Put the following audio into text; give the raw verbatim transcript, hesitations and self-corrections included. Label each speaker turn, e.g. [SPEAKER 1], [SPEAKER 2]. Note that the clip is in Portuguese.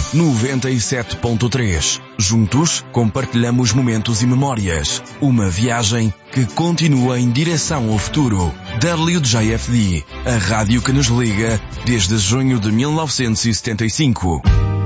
[SPEAKER 1] noventa e sete ponto três. Juntos, compartilhamos momentos e memórias. Uma viagem que continua em direção ao futuro. W J F D, a rádio que nos liga desde junho de mil novecentos e setenta e cinco.